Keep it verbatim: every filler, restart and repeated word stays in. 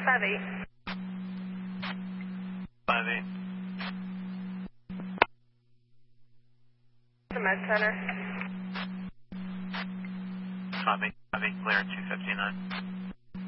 five eight. five eight. The Med Center. Copy. Copy. Clear at two fifty-nine.